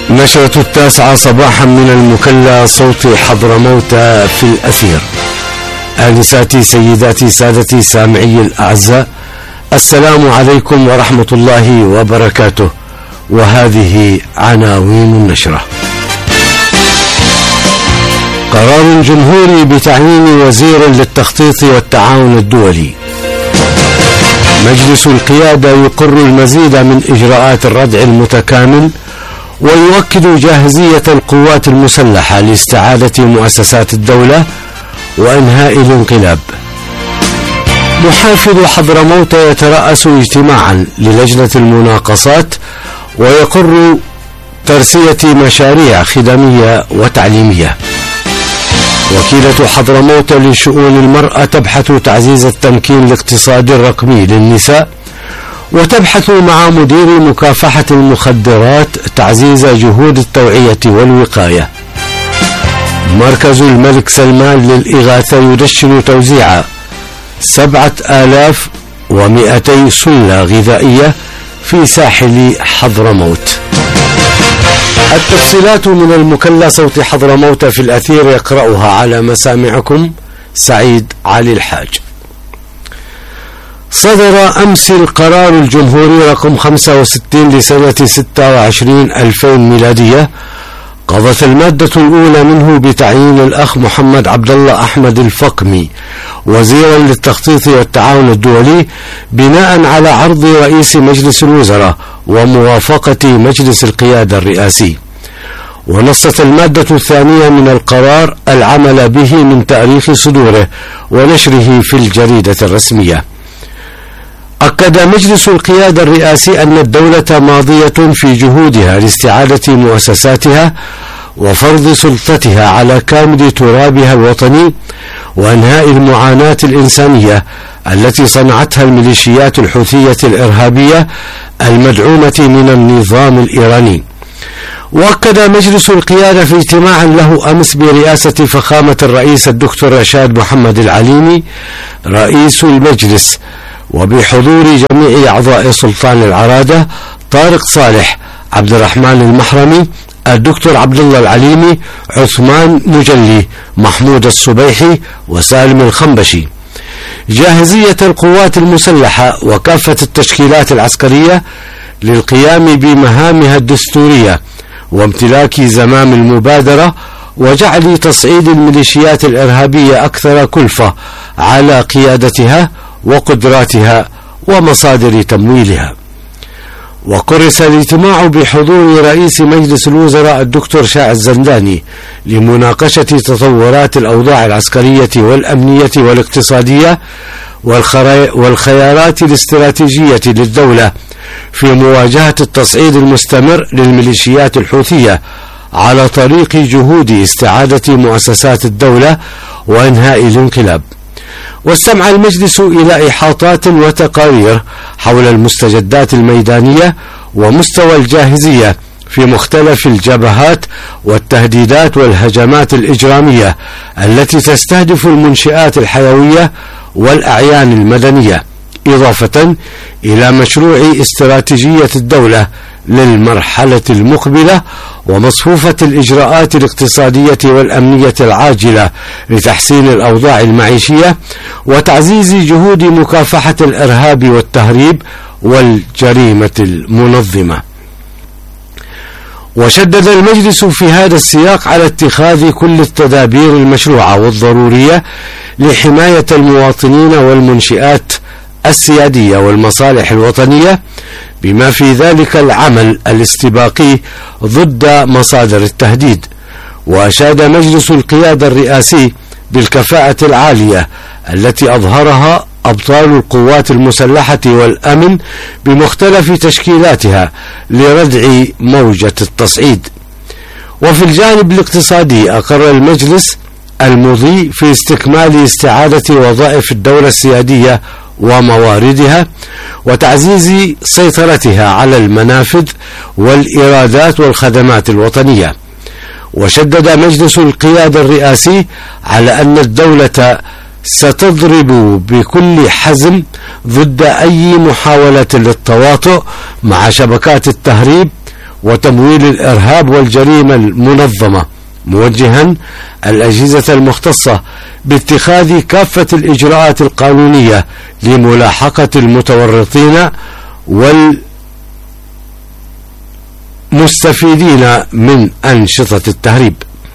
نشرة 9 صباحا من المكلا، صوت حضرموت في الأثير. آنساتي سيداتي سادتي سامعي الأعزاء، السلام عليكم ورحمة الله وبركاته، وهذه عناوين النشرة. قرار جمهوري بتعيين وزير للتخطيط والتعاون الدولي. مجلس القيادة يقر المزيد من إجراءات الردع المتكامل، ويؤكد جاهزية القوات المسلحة لاستعادة مؤسسات الدولة وإنهاء الانقلاب. محافظ حضرموت يترأس اجتماعا للجنة المناقصات ويقر ترسية مشاريع خدمية وتعليمية. وكيلة حضرموت لشؤون المرأة تبحث تعزيز التمكين الاقتصادي الرقمي للنساء، وتبحث مع مدير مكافحة المخدرات تعزيز جهود التوعية والوقاية. مركز الملك سلمان للإغاثة يدشن توزيع 7200 سلة غذائية في ساحل حضرموت. التفصيلات من المكلا، صوت حضرموت في الأثير، يقرأها على مسامعكم سعيد علي الحاج. صدر أمس القرار الجمهوري رقم 65 لسنة 26/2000 ميلادية، قضت المادة الأولى منه بتعيين الأخ محمد عبد الله أحمد الفقمي وزيرا للتخطيط والتعاون الدولي، بناء على عرض رئيس مجلس الوزراء وموافقة مجلس القيادة الرئاسي. ونصت المادة الثانية من القرار العمل به من تاريخ صدوره ونشره في الجريدة الرسمية. أكد مجلس القيادة الرئاسي أن الدولة ماضية في جهودها لاستعادة مؤسساتها وفرض سلطتها على كامل ترابها الوطني، وإنهاء المعاناة الإنسانية التي صنعتها الميليشيات الحوثية الإرهابية المدعومة من النظام الإيراني. وأكد مجلس القيادة في اجتماع له أمس برئاسة فخامة الرئيس الدكتور رشاد محمد العليمي رئيس المجلس، وبحضور جميع أعضاء سلطان العرادة، طارق صالح، عبد الرحمن المحرمي، الدكتور عبد الله العليمي، عثمان مجلي، محمود الصبيحي، وسالم الخنبشي، جاهزية القوات المسلحة وكافة التشكيلات العسكرية للقيام بمهامها الدستورية وامتلاك زمام المبادرة، وجعل تصعيد الميليشيات الإرهابية أكثر كلفة على قيادتها وقدراتها ومصادر تمويلها. وكرس الاجتماع بحضور رئيس مجلس الوزراء الدكتور شاعر الزنداني لمناقشة تطورات الأوضاع العسكرية والأمنية والاقتصادية والخيارات الاستراتيجية للدولة في مواجهة التصعيد المستمر للميليشيات الحوثية على طريق جهود استعادة مؤسسات الدولة وإنهاء الانقلاب. واستمع المجلس إلى إحاطات وتقارير حول المستجدات الميدانية ومستوى الجاهزية في مختلف الجبهات والتهديدات والهجمات الإجرامية التي تستهدف المنشآت الحيوية والأعيان المدنية، إضافة إلى مشروع استراتيجية الدولة للمرحلة المقبلة ومصفوفة الإجراءات الاقتصادية والأمنية العاجلة لتحسين الأوضاع المعيشية وتعزيز جهود مكافحة الإرهاب والتهريب والجريمة المنظمة. وشدد المجلس في هذا السياق على اتخاذ كل التدابير المشروعة والضرورية لحماية المواطنين والمنشآت السيادية والمصالح الوطنية، بما في ذلك العمل الاستباقي ضد مصادر التهديد. وأشاد مجلس القيادة الرئاسي بالكفاءة العالية التي أظهرها أبطال القوات المسلحة والأمن بمختلف تشكيلاتها لردع موجة التصعيد. وفي الجانب الاقتصادي، أقر المجلس المضي في استكمال استعادة وظائف الدولة السيادية ومواردها وتعزيز سيطرتها على المنافذ والإيرادات والخدمات الوطنية. وشدد مجلس القيادة الرئاسي على أن الدولة ستضرب بكل حزم ضد أي محاولة للتواطؤ مع شبكات التهريب وتمويل الإرهاب والجريمة المنظمة، موجها الأجهزة المختصة باتخاذ كافة الإجراءات القانونية لملاحقة المتورطين والمستفيدين من أنشطة التهريب.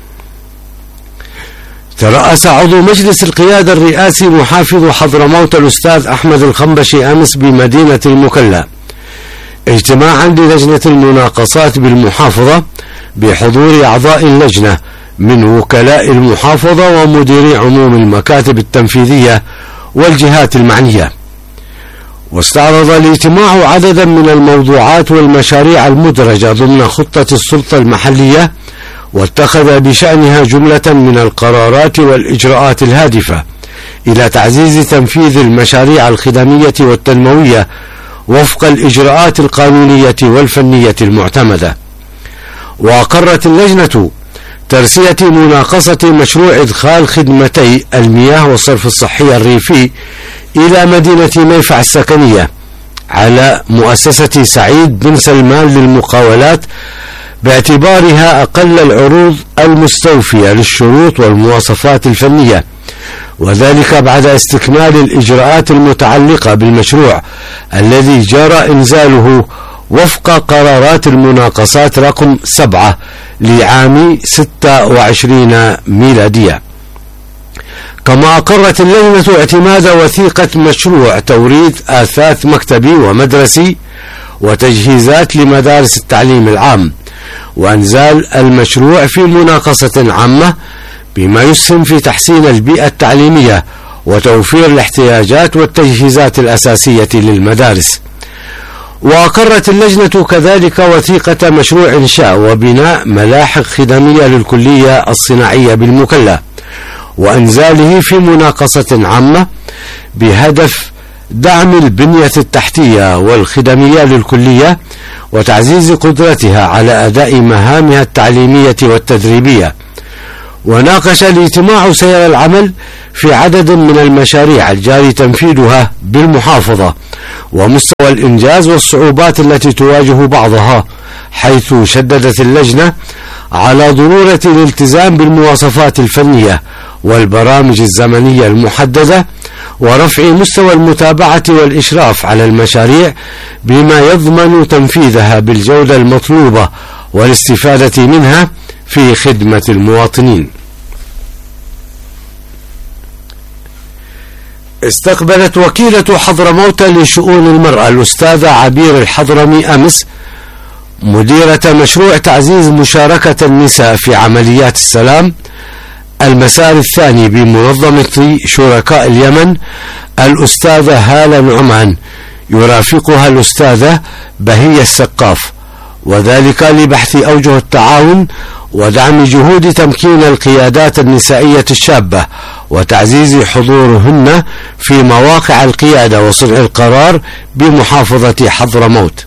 ترأس عضو مجلس القيادة الرئاسي محافظ حضرموت الأستاذ أحمد الخنبشي أمس بمدينة المكلا اجتماعا للجنة المناقصات بالمحافظة بحضور أعضاء اللجنة من وكلاء المحافظة ومديري عموم المكاتب التنفيذية والجهات المعنية. واستعرض الاجتماع عددا من الموضوعات والمشاريع المدرجة ضمن خطة السلطة المحلية، واتخذ بشأنها جملة من القرارات والإجراءات الهادفة إلى تعزيز تنفيذ المشاريع الخدمية والتنموية وفق الإجراءات القانونية والفنية المعتمدة. وأقرت اللجنة ترسية مناقصة مشروع إدخال خدمتي المياه والصرف الصحي الريفي إلى مدينة ميفع السكنية على مؤسسة سعيد بن سلمان للمقاولات باعتبارها أقل العروض المستوفية للشروط والمواصفات الفنية، وذلك بعد استكمال الإجراءات المتعلقة بالمشروع الذي جرى إنزاله وفق قرارات المناقصات رقم 7 لعام 26 ميلادية. كما أقرت اللجنة اعتماد وثيقة مشروع توريد آثاث مكتبي ومدرسي وتجهيزات لمدارس التعليم العام، وأنزال المشروع في مناقصة عامة بما يسهم في تحسين البيئة التعليمية وتوفير الاحتياجات والتجهيزات الأساسية للمدارس. وأقرت اللجنة كذلك وثيقة مشروع إنشاء وبناء ملاحق خدمية للكلية الصناعية بالمكلا، وأنزاله في مناقصة عامة بهدف دعم البنية التحتية والخدمية للكلية وتعزيز قدرتها على أداء مهامها التعليمية والتدريبية. وناقش الاجتماع سير العمل في عدد من المشاريع الجاري تنفيذها بالمحافظة ومستوى الإنجاز والصعوبات التي تواجه بعضها، حيث شددت اللجنة على ضرورة الالتزام بالمواصفات الفنية والبرامج الزمنية المحددة ورفع مستوى المتابعة والإشراف على المشاريع بما يضمن تنفيذها بالجودة المطلوبة والاستفادة منها في خدمة المواطنين. استقبلت وكيلة حضرموت لشؤون المرأة الأستاذة عبير الحضرمي أمس مديرة مشروع تعزيز مشاركة النساء في عمليات السلام المسار الثاني بمنظمة شركاء اليمن الأستاذة هالة نعمان، يرافقها الأستاذة بهية السقاف، وذلك لبحث أوجه التعاون ودعم جهود تمكين القيادات النسائية الشابة وتعزيز حضورهن في مواقع القيادة وصنع القرار بمحافظة حضرموت.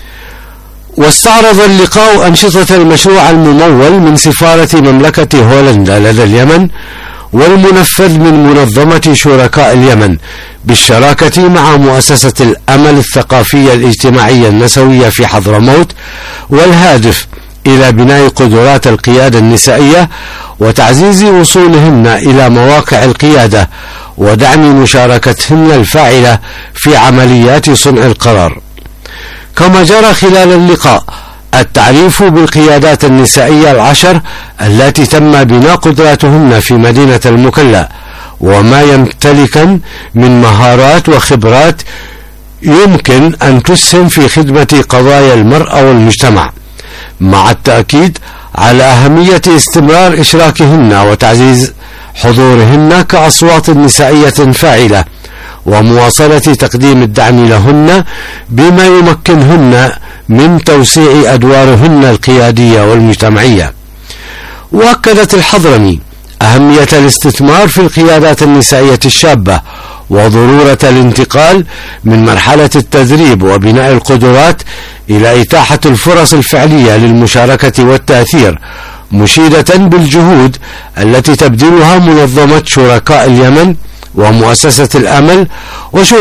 واستعرض اللقاء أنشطة المشروع الممول من سفارة مملكة هولندا لدى اليمن والمنفذ من منظمة شركاء اليمن بالشراكة مع مؤسسة الأمل الثقافية الاجتماعية النسوية في حضرموت، والهادف إلى بناء قدرات القيادة النسائية وتعزيز وصولهن إلى مواقع القيادة ودعم مشاركتهن الفاعلة في عمليات صنع القرار. كما جرى خلال اللقاء التعريف بالقيادات النسائية 10 التي تم بناء قدراتهن في مدينة المكلا وما يمتلكن من مهارات وخبرات يمكن أن تسهم في خدمة قضايا المرأة والمجتمع، مع التأكيد على أهمية استمرار إشراكهن وتعزيز حضورهن كأصوات نسائية فاعلة ومواصلة تقديم الدعم لهن بما يمكنهن من توسيع أدوارهن القيادية والمجتمعية. وأكدت الحضرمي أهمية الاستثمار في القيادات النسائية الشابة وضرورة الانتقال من مرحلة التدريب وبناء القدرات إلى إتاحة الفرص الفعلية للمشاركة والتأثير، مشيدة بالجهود التي تبذلها منظمة شركاء اليمن ومؤسسة الأمل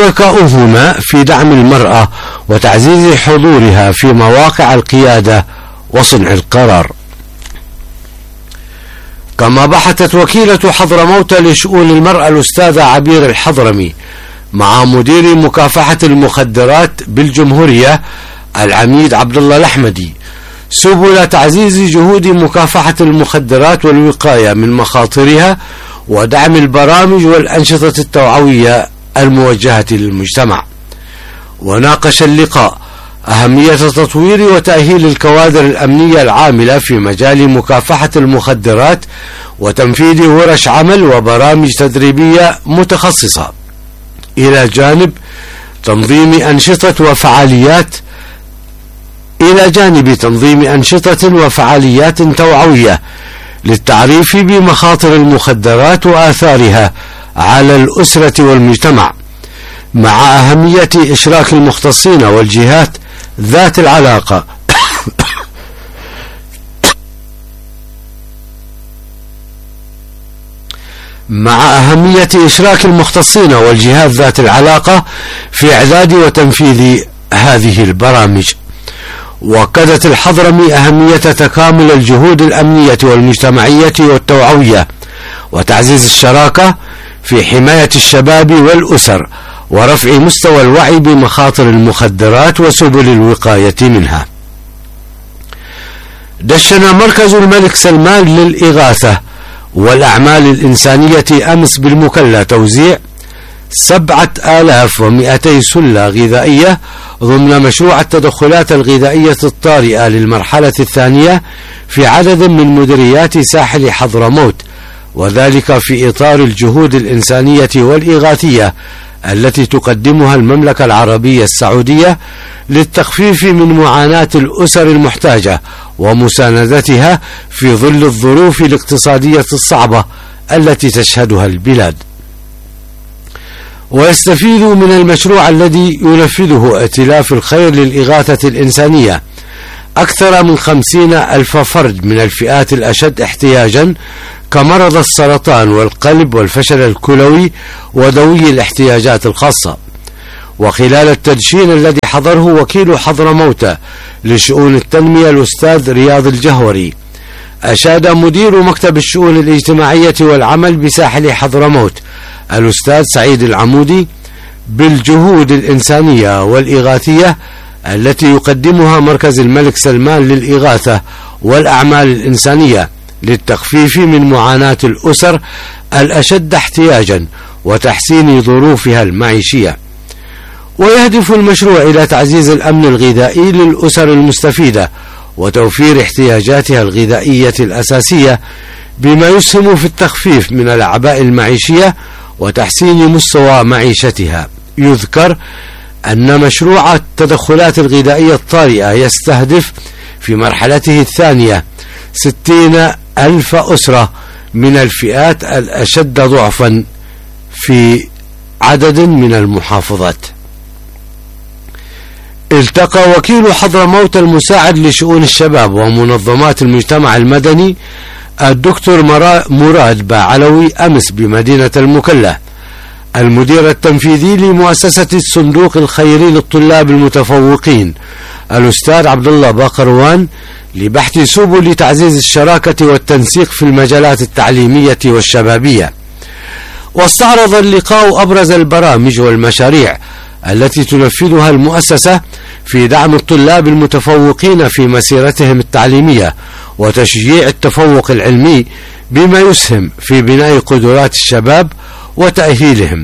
وشركاؤهما في دعم المرأة وتعزيز حضورها في مواقع القيادة وصنع القرار. كما بحثت وكيلة حضرموت لشؤون المرأة الأستاذة عبير الحضرمي مع مدير مكافحة المخدرات بالجمهورية العميد عبد الله الأحمدي سبل تعزيز جهود مكافحة المخدرات والوقاية من مخاطرها ودعم البرامج والأنشطة التوعوية الموجهة للمجتمع. وناقش اللقاء أهمية تطوير وتأهيل الكوادر الأمنية العاملة في مجال مكافحة المخدرات وتنفيذ ورش عمل وبرامج تدريبية متخصصة إلى جانب تنظيم أنشطة وفعاليات توعوية للتعريف بمخاطر المخدرات وآثارها على الأسرة والمجتمع، مع أهمية إشراك المختصين والجهات ذات العلاقة في إعداد وتنفيذ هذه البرامج. وأكدت الحضرمي أهمية تكامل الجهود الأمنية والمجتمعية والتوعوية وتعزيز الشراكة في حماية الشباب والأسر ورفع مستوى الوعي بمخاطر المخدرات وسبل الوقاية منها. دشن مركز الملك سلمان للإغاثة والأعمال الإنسانية أمس بالمكلا توزيع 7200 سلة غذائية ضمن مشروع التدخلات الغذائية الطارئة للمرحلة الثانية في عدد من مديريات ساحل حضرموت، وذلك في إطار الجهود الإنسانية والإغاثية التي تقدمها المملكة العربية السعودية للتخفيف من معاناة الأسر المحتاجة ومساندتها في ظل الظروف الاقتصادية الصعبة التي تشهدها البلاد. ويستفيد من المشروع الذي ينفذه ائتلاف الخير للإغاثة الإنسانية أكثر من 50,000 فرد من الفئات الأشد احتياجا كمرض السرطان والقلب والفشل الكلوي وذوي الاحتياجات الخاصة. وخلال التدشين الذي حضره وكيل حضرموت لشؤون التنمية الأستاذ رياض الجهوري، أشاد مدير مكتب الشؤون الاجتماعية والعمل بساحل حضرموت الأستاذ سعيد العمودي بالجهود الإنسانية والإغاثية التي يقدمها مركز الملك سلمان للإغاثة والأعمال الإنسانية للتخفيف من معاناة الأسر الأشد احتياجا وتحسين ظروفها المعيشية. ويهدف المشروع إلى تعزيز الأمن الغذائي للأسر المستفيدة وتوفير احتياجاتها الغذائية الأساسية بما يسهم في التخفيف من الأعباء المعيشية وتحسين مستوى معيشتها. يذكر أن مشروع التدخلات الغذائية الطارئة يستهدف في مرحلته الثانية 60,000 أسرة من الفئات الأشد ضعفا في عدد من المحافظات. التقى وكيل حضرموت المساعد لشؤون الشباب ومنظمات المجتمع المدني الدكتور مراد باعلوي أمس بمدينة المكلا المدير التنفيذي لمؤسسة الصندوق الخيري للطلاب المتفوقين الأستاذ عبد الله باقروان لبحث سبل تعزيز الشراكة والتنسيق في المجالات التعليمية والشبابية. واستعرض اللقاء أبرز البرامج والمشاريع التي تنفذها المؤسسة في دعم الطلاب المتفوقين في مسيرتهم التعليمية وتشجيع التفوق العلمي بما يسهم في بناء قدرات الشباب وتأهيلهم.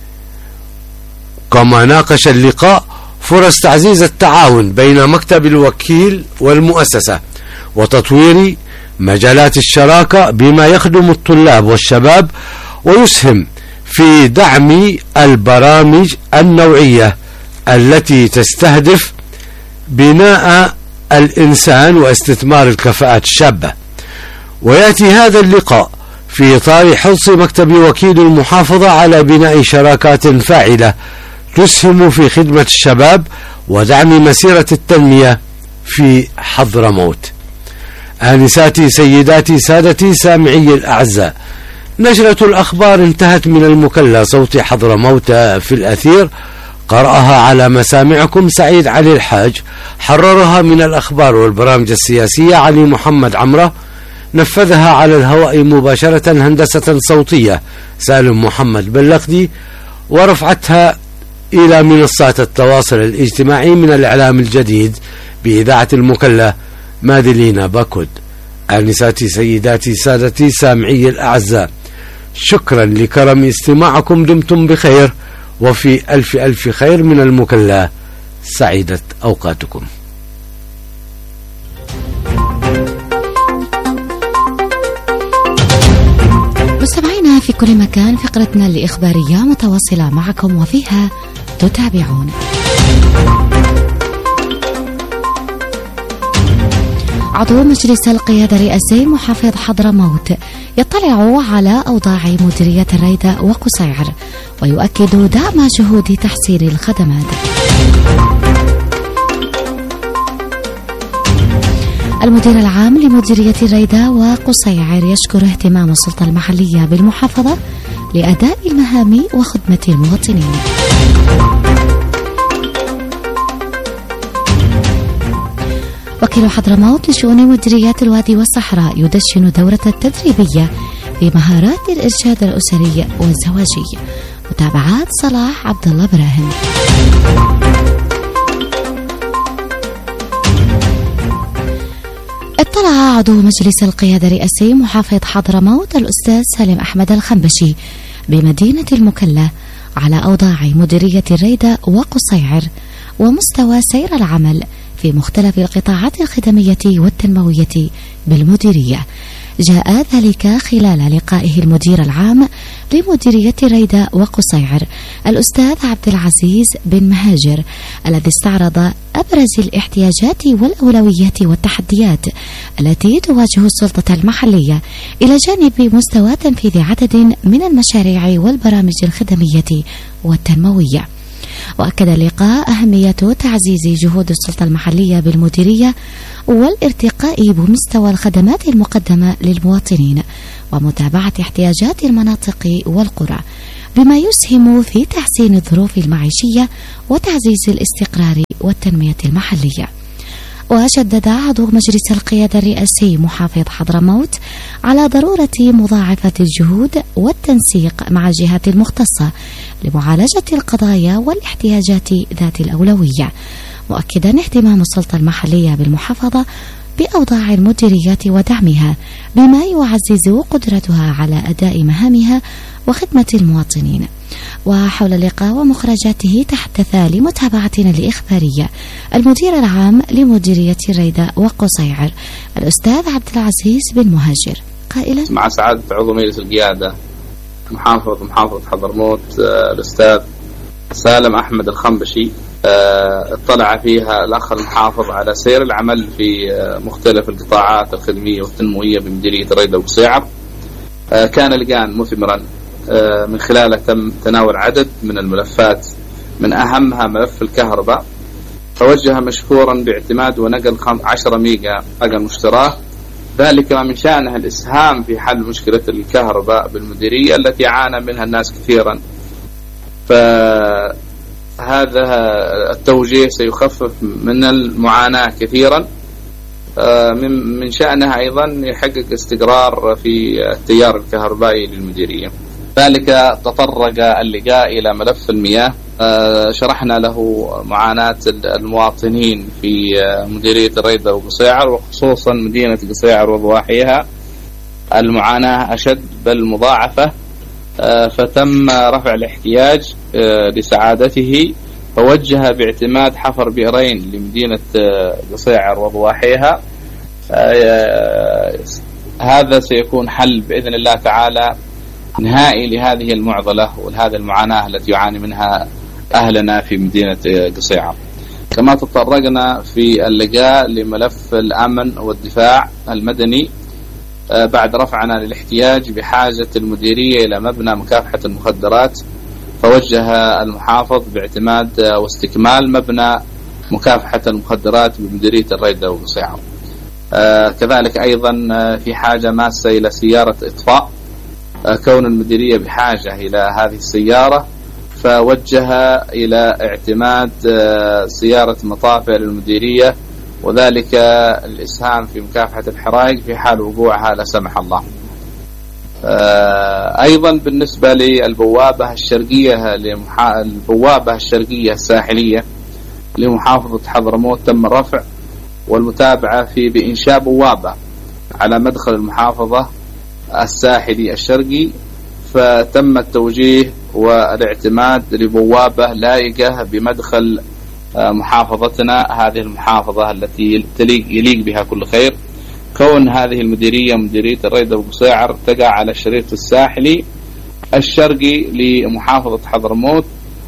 كما ناقش اللقاء فرص تعزيز التعاون بين مكتب الوكيل والمؤسسة وتطوير مجالات الشراكة بما يخدم الطلاب والشباب ويسهم في دعم البرامج النوعية التي تستهدف بناء الإنسان واستثمار الكفاءات الشابة. ويأتي هذا اللقاء في إطار حرص مكتب وكيل المحافظة على بناء شراكات فاعلة تسهم في خدمة الشباب ودعم مسيرة التنمية في حضرموت. آنساتي سيداتي سادتي سامعي الأعزاء، نشرة الأخبار انتهت من المكلا صوت حضرموت في الأثير. قرأها على مسامعكم سعيد علي الحاج، حررها من الأخبار والبرامج السياسية علي محمد عمرة، نفذها على الهواء مباشرة هندسة صوتية سالم محمد بلقدي، ورفعتها إلى منصات التواصل الاجتماعي من الإعلام الجديد بإذاعة المكلا مادلينا باكود. آنساتي سيداتي سادتي سامعي الأعزاء، شكرا لكرم استماعكم، دمتم بخير وفي ألف خير من المكلا، سعيدة أوقاتكم. مستمعينا في كل مكان، فقرتنا الإخبارية متواصلة معكم وفيها تتابعون. عضو مجلس القيادة الرئاسي محافظ حضرموت يطلع على أوضاع مديرية الريدة وقصيعر ويؤكد دعم جهود تحسين الخدمات. المدير العام لمديرية الريدة وقصيعر يشكر اهتمام السلطة المحلية بالمحافظة لأداء المهام وخدمة المواطنين. وكيل حضرموت لشؤون مديريات الوادي والصحراء يدشن دورة التدريبية لمهارات الإرشاد الأسري والزواجي. متابعات صلاح عبد الله براهيم. اطلع عضو مجلس القيادة الرئاسي محافظ حضرموت الأستاذ سالم أحمد الخنبشي بمدينة المكلا على أوضاع مديرية الريدة وقصيعر ومستوى سير العمل في مختلف القطاعات الخدمية والتنموية بالمديرية. جاء ذلك خلال لقائه المدير العام لمديرية ريدة وقصيعر الأستاذ عبد العزيز بن مهاجر، الذي استعرض أبرز الاحتياجات والأولويات والتحديات التي تواجه السلطة المحلية إلى جانب مستوى تنفيذ عدد من المشاريع والبرامج الخدمية والتنموية. وأكد اللقاء أهمية تعزيز جهود السلطة المحلية بالمديرية والارتقاء بمستوى الخدمات المقدمة للمواطنين ومتابعة احتياجات المناطق والقرى، بما يسهم في تحسين الظروف المعيشية وتعزيز الاستقرار والتنمية المحلية. وشدد عضو مجلس القيادة الرئاسي محافظ حضرموت على ضرورة مضاعفة الجهود والتنسيق مع الجهات المختصة لمعالجة القضايا والاحتياجات ذات الأولوية، مؤكدا اهتمام السلطة المحلية بالمحافظة بأوضاع المديريات ودعمها بما يعزز قدرتها على أداء مهامها وخدمة المواطنين. وحول اللقاء ومخرجاته تحدث لمتابعتنا الإخبارية المدير العام لمديرية ريدة وقصيعر الأستاذ عبد العزيز بن مهاجر قائلا: مع سعادة عضو مجلس القيادة محافظ حضرموت الأستاذ سالم أحمد الخنبشي، اطلع فيها الأخ المحافظ على سير العمل في مختلف القطاعات الخدمية والتنموية بمديرية ريدة وقصيعر. كان لقاء مثمرا من خلاله تم تناول عدد من الملفات، من أهمها ملف الكهرباء، فوجه مشكورا باعتماد ونقل 10 ميجا رقم مشتراه، ذلك من شأنه الإسهام في حل مشكلة الكهرباء بالمديرية التي عانى منها الناس كثيرا. فهذا التوجيه سيخفف من المعاناة كثيرا. من شأنها أيضا يحقق استقرار في التيار الكهربائي للمديرية. ذلك تطرق اللقاء إلى ملف المياه، شرحنا له معاناة المواطنين في مديرية ريدة وقصيعر، وخصوصا مدينة قصيعر وضواحيها المعاناة أشد بل مضاعفة، فتم رفع الاحتياج لسعادته، فوجه باعتماد حفر بئرين لمدينة قصيعر وضواحيها. هذا سيكون حل بإذن الله تعالى نهائي لهذه المعضلة ولهذه المعاناة التي يعاني منها أهلنا في مدينة قصيعر. كما تطرقنا في اللقاء لملف الأمن والدفاع المدني بعد رفعنا للاحتياج بحاجة المديرية إلى مبنى مكافحة المخدرات، فوجه المحافظ باعتماد واستكمال مبنى مكافحة المخدرات بمديرية الريدة وقصيعر. كذلك أيضا في حاجة ماسة إلى سيارة إطفاء، كون المديرية بحاجة إلى هذه السيارة، فوجه إلى اعتماد سيارة مطافئة للمديرية، وذلك الإسهام في مكافحة الحرائق في حال وقوعها لا سمح الله. أيضا بالنسبة للبوابة الشرقية البوابة الشرقية الساحلية لمحافظة حضرموت تم الرفع والمتابعة بإنشاء بوابة على مدخل المحافظة الساحلي الشرقي، فتم التوجيه والاعتماد لبوابة لائقة بمدخل محافظتنا، هذه المحافظة التي يليق بها كل خير، كون هذه المديرية مديرية الريدة وقصيعر تقع على الشريط الساحلي الشرقي لمحافظة حضرموت،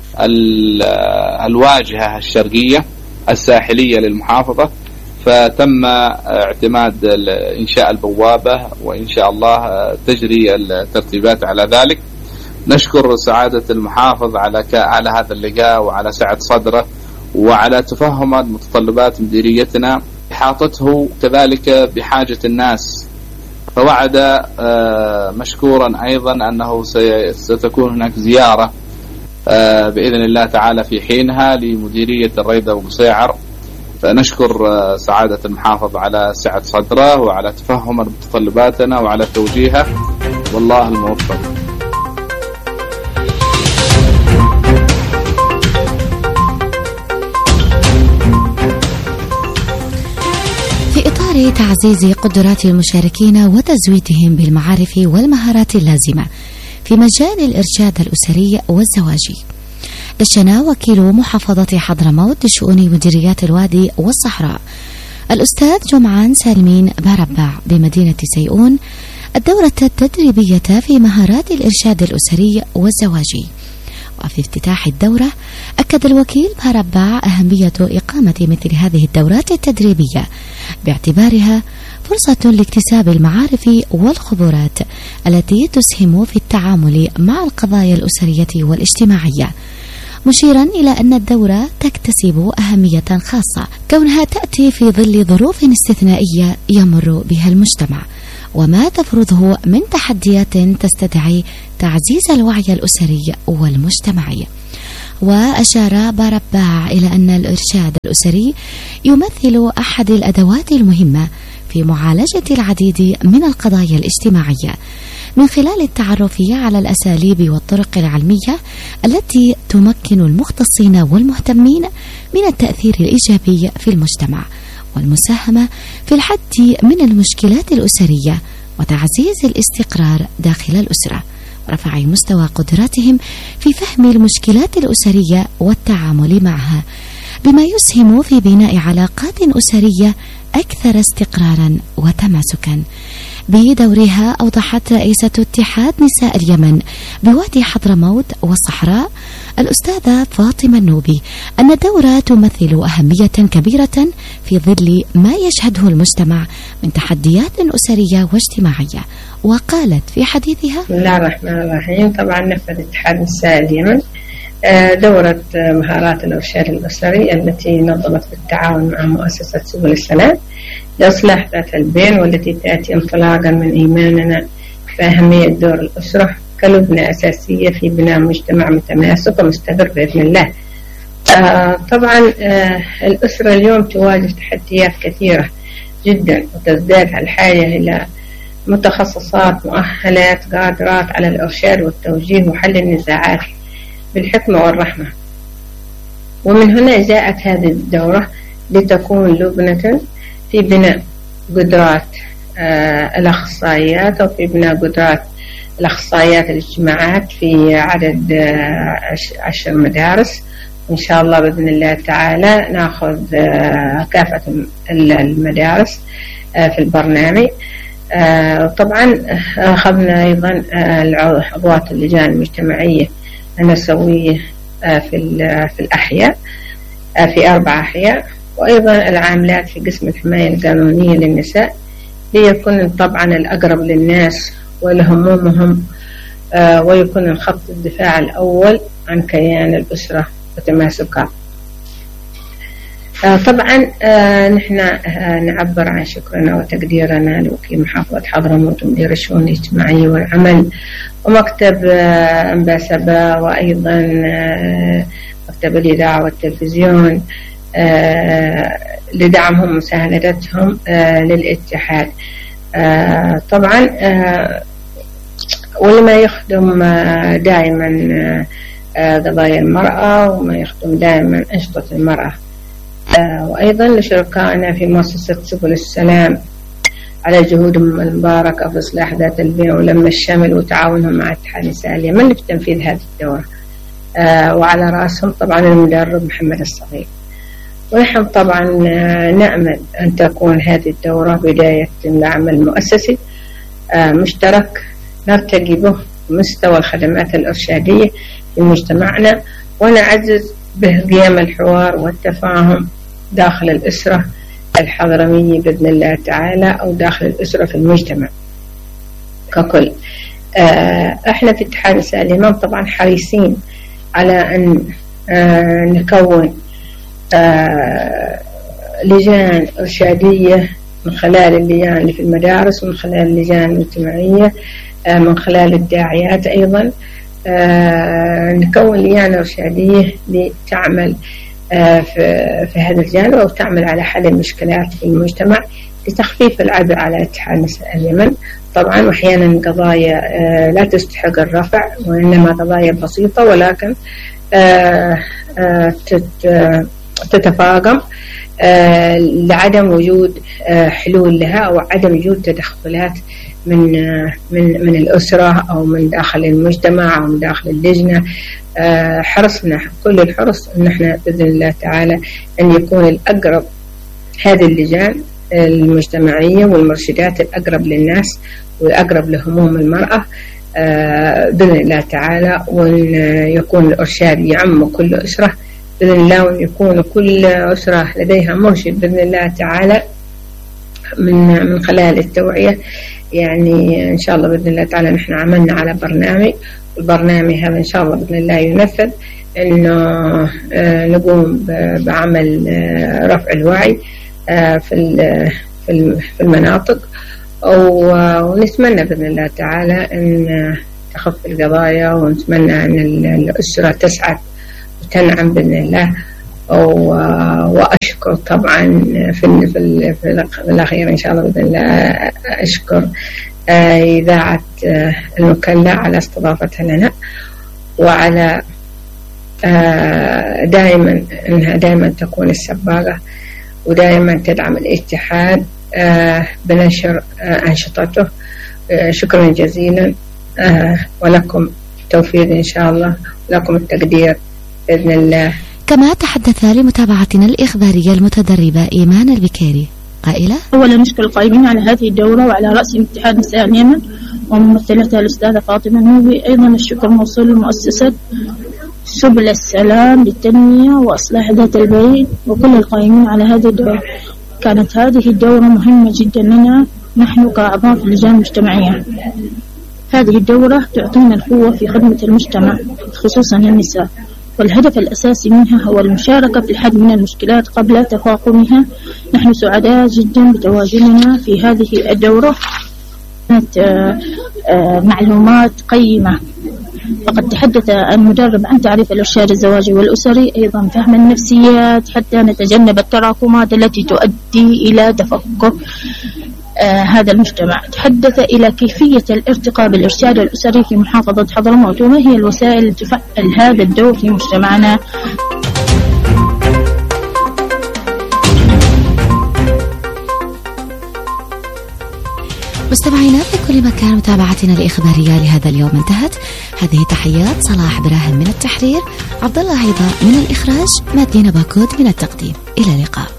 الواجهة الشرقية الساحلية للمحافظة، فتم اعتماد إنشاء البوابة، وإن شاء الله تجري الترتيبات على ذلك. نشكر سعادة المحافظ على هذا اللقاء وعلى سعة صدره وعلى تفهم متطلبات مديريتنا، إحاطته كذلك بحاجة الناس، فوعد مشكورا أيضا أنه ستكون هناك زيارة بإذن الله تعالى في حينها لمديرية الريدة وقصيعر. فنشكر سعادة المحافظ على سعة صدره وعلى تفهم متطلباتنا وعلى توجيهه، والله الموفق. في إطار تعزيز قدرات المشاركين وتزويدهم بالمعارف والمهارات اللازمة في مجال الإرشاد الأسري والزواجي، دشن وكيل محافظة حضرموت لشؤون مديريات الوادي والصحراء الأستاذ جمعان سالمين باربع بمدينة سيئون الدورة التدريبية في مهارات الإرشاد الأسري والزواجي. وفي افتتاح الدورة أكد الوكيل باربع أهمية إقامة مثل هذه الدورات التدريبية باعتبارها فرصة لاكتساب المعارف والخبرات التي تسهم في التعامل مع القضايا الأسرية والاجتماعية، مشيرا إلى أن الدورة تكتسب أهمية خاصة كونها تأتي في ظل ظروف استثنائية يمر بها المجتمع وما تفرضه من تحديات تستدعي تعزيز الوعي الأسري والمجتمعي. وأشار بارباع إلى أن الإرشاد الأسري يمثل أحد الأدوات المهمة في معالجة العديد من القضايا الاجتماعية من خلال التعرف على الأساليب والطرق العلمية التي تمكن المختصين والمهتمين من التأثير الإيجابي في المجتمع والمساهمة في الحد من المشكلات الأسرية وتعزيز الاستقرار داخل الأسرة ورفع مستوى قدراتهم في فهم المشكلات الأسرية والتعامل معها، بما يسهم في بناء علاقات أسرية أكثر استقرارا وتماسكا. بدورها أوضحت رئيسة اتحاد نساء اليمن بوادي حضرموت والصحراء الأستاذة فاطمة النوبي أن الدورة تمثل أهمية كبيرة في ظل ما يشهده المجتمع من تحديات أسرية واجتماعية. وقالت في حديثها: بسم الله الرحمن الرحيم. طبعا نفذ اتحاد نساء اليمن دورة مهارات الإرشاد الأسري التي نظمت بالتعاون مع مؤسسة سبل السلام لإصلاح ذات البين، والتي تأتي انطلاقا من إيماننا بأهمية دور الأسرة كلبنة أساسية في بناء مجتمع متماسك ومستقر بإذن الله. طبعا الأسرة اليوم تواجه تحديات كثيرة جدا، وتزداد الحاجة إلى متخصصات مؤهلات قادرات على الإرشاد والتوجيه وحل النزاعات بالحكمة والرحمة. ومن هنا جاءت هذه الدورة لتكون لبنة في بناء قدرات الأخصائيات وفي بناء قدرات الأخصائيات الاجتماعات في عدد 10 مدارس، إن شاء الله بإذن الله تعالى نأخذ كافة المدارس في البرنامج. طبعا أخذنا أيضا عضوات اللجان المجتمعية النسوية في الأحياء في 4 أحياء، وأيضا العاملات في قسم الحماية القانونية للنساء ليكون طبعا الأقرب للناس ولهمومهم، ويكون الخط الدفاع الأول عن كيان الأسرة وتماسكها. طبعا نحن نعبر عن شكرنا وتقديرنا لوكيل محافظة حضرموت ومدير الشؤون الاجتماعية والعمل ومكتب أنباسبا وأيضا مكتب الإذاعة والتلفزيون لدعمهم ومساندتهم للاتحاد. طبعا ولما يخدم دائما قضايا المرأة وما يخدم دائما أنشطة المرأة، وأيضا لشركائنا في مؤسسة سبل السلام على جهودهم المباركة في إصلاح ذات البين ولم الشمل وتعاونهم مع اتحاد نساء اليمن في تنفيذ هذه الدورة، وعلى رأسهم طبعا المدرب محمد الصغير. ونحن طبعا نأمل أن تكون هذه الدورة بداية لعمل مؤسسي مشترك نرتقي به مستوى الخدمات الإرشادية في مجتمعنا، ونعزز به قيم الحوار والتفاهم داخل الأسرة الحضرمية بإذن الله تعالى، أو داخل الأسرة في المجتمع ككل. احنا في اتحاد نساء اليمن طبعا حريصين على أن نكون لجان إرشادية من خلال اللجان اللي في المدارس ومن خلال اللجان المجتمعية، من خلال الداعيات أيضا نكون لجان إرشادية لتعمل في هذا الجانب أو تعمل على حل المشكلات في المجتمع لتخفيف العبء على اتحاد نساء اليمن. طبعا وأحيانا قضايا لا تستحق الرفع وإنما قضايا بسيطة ولكن تتفاقم لعدم وجود حلول لها أو عدم وجود تدخلات من الأسرة أو من داخل المجتمع أو من داخل اللجنة. حرصنا كل الحرص أن احنا بإذن الله تعالى أن يكون الأقرب هذه اللجان المجتمعية والمرشدات الأقرب للناس والأقرب لهموم المرأة بإذن الله تعالى، وأن يكون الإرشاد يعم كل أسرة بإذن الله، وأن يكون كل أسرة لديها مرشد بإذن الله تعالى من خلال التوعية. يعني إن شاء الله بإذن الله تعالى نحن عملنا على برنامج، والبرنامج هذا إن شاء الله بإذن الله ينفذ، إنه نقوم بعمل رفع الوعي في المناطق، ونتمنى بإذن الله تعالى أن تخف القضايا، ونتمنى أن الأسرة تسعد وتنعم بإذن الله. وأشكر طبعا في الأخير إن شاء الله بإذن الله أشكر إذاعة المكلا على استضافتها لنا، وعلى دائما أنها دائما تكون السباقة ودائما تدعم الاتحاد بنشر أنشطته. شكرا جزيلا، ولكم التوفيق إن شاء الله، ولكم التقدير بإذن الله. كما تحدث لمتابعتنا الإخبارية المتدربة إيمان البكيري قائلة: أولا نشكر القائمين على هذه الدورة وعلى رأسهم اتحاد نساء اليمن وممثلتها الأستاذة فاطمة النوبي. أيضا الشكر موصول لمؤسسة سبل السلام للتنمية وإصلاح ذات البين وكل القائمين على هذه الدورة. كانت هذه الدورة مهمة جدا لنا نحن كأعضاء في اللجان المجتمعية. هذه الدورة تعطينا القوة في خدمة المجتمع خصوصا النساء، والهدف الأساسي منها هو المشاركة في الحد من المشكلات قبل تفاقمها. نحن سعداء جدا بتواجدنا في هذه الدورة، كانت معلومات قيمة. فقد تحدث المدرب عن تعريف الإرشاد الزواجي والأسري، أيضا فهم النفسيات حتى نتجنب التراكمات التي تؤدي إلى تفكك هذا المجتمع. تحدث إلى كيفية الارتقاء بالإرشاد الأسري في محافظة حضرموت، وما هي الوسائل التي تفعل هذا الدور في مجتمعنا. مستمعينا في كل مكان، متابعتنا الإخبارية لهذا اليوم انتهت. هذه تحيات صلاح براهيم من التحرير، عبد الله عيضة من الإخراج، مادينا باكود من التقديم. إلى اللقاء.